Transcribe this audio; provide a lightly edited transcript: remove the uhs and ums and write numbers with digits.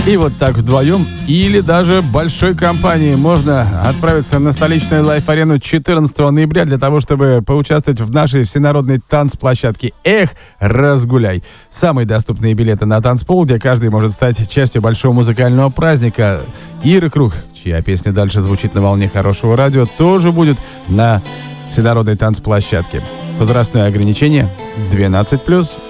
И вот так вдвоем или даже большой компанией можно отправиться на столичную лайф-арену 14 ноября для того, чтобы поучаствовать в нашей всенародной танцплощадке. Эх, разгуляй! Самые доступные билеты на танцпол, где каждый может стать частью большого музыкального праздника. Ира Круг, чья песня дальше звучит на волне хорошего радио, тоже будет на всенародной танцплощадке. Возрастное ограничение 12+.